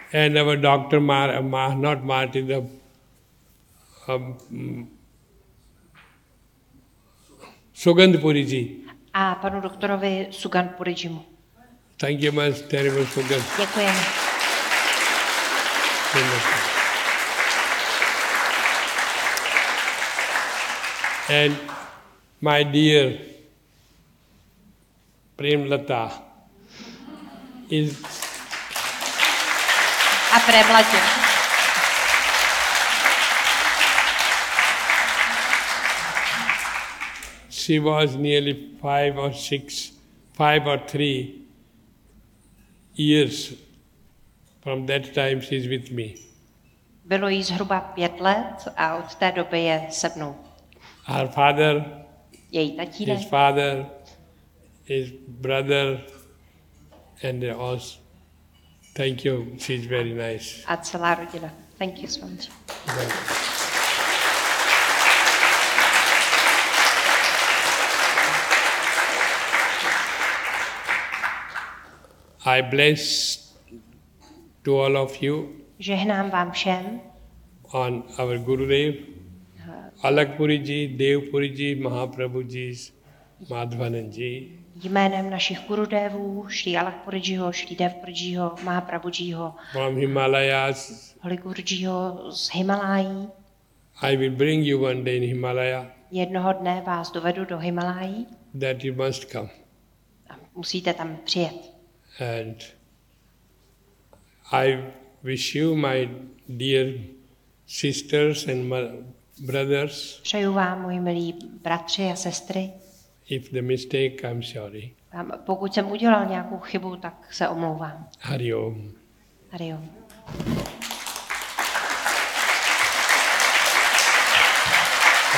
And our doctor, not Martin, the Sugandhpuri ji. A panu doktorovi Sugandhpurijimu. Thank you much, terrible Sugandh. Děkujeme. And my dear Premlata is A Premlatě. she was nearly 5 or 3 years. From that time she is with me. Bylo jí zhruba 5 let a od té doby je se mnou. Her father, Její tatínek, his father, his brother, and they all. Thank you. She's very nice. a celá rodina. Thank you so much. I bless to all of you Žehnám vám všem on our Gurudev, Alakpuri ji, Devpuri ji, Mahaprabhu ji, Madhvanand ji. jménem našich gurudevů, Šrí Alakpurijiho, Šrí Devpurijiho, Mahaprabhujiho, From Himalayas, Holy Gurujiho z Himalají. I will bring you one day in Himalaya Jednoho dne vás dovedu do Himalají that you must come. a musíte tam přijet. And I wish you, my dear sisters and brothers, Přeju vám, moji milí bratři a sestry, if the mistake, I'm sorry. a pokud jsem udělal nějakou chybu, tak se omlouvám. Hari Om. Hari Om.